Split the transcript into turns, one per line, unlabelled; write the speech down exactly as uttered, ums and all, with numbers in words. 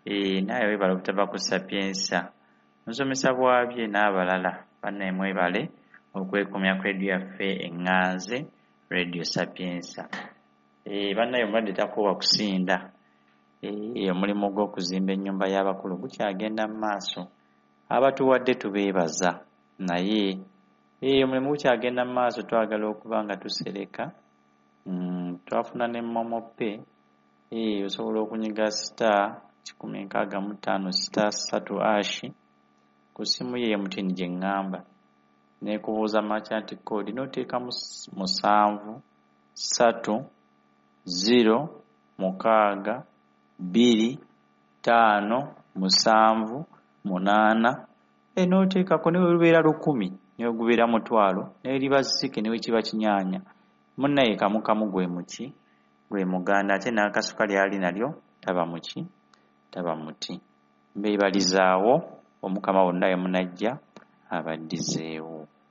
ee naye weebala okutaba ku Sapiensa musomesa bwabye n'abalala bannaye mwebale okwekomya ku radio yaffe eŋŋanze Radio Sapiensa. ee bannaye omulwadde takoowa kusinda. ee omulimu gw'okuzimba ennyumba y'abakulu gukyagenda mu maaso. Abatuwadde tubeebaza naye ee omulimu gukyagenda mu maaso. Twagala okuba nga tusereka. mm, twafuna ne momope. ee osobola okunyiga star kikumi nkaaga mu ttaano star ssatu ashi ku ssimu ye mutini gye ŋŋamba neekubuuza merchant code n'oteeka musanvu ssatu zero mukaaga bbiri ttaano musanvu munaana e n'oteekako ne lubeera lukumi ne gubeera mutwalo ne liba zisike ne wekiba kinyaanya. Munnaye kamu kamu gwe muki gwe muganda ate n'akasukali ali nalyo taba muki taba muti. Mbeebalizaawo omukama wonna ye munajja abaddizeewo.